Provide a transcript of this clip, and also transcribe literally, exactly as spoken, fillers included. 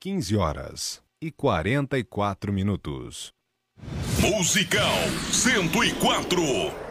quinze horas e quarenta e quatro minutos. Musical cento e quatro.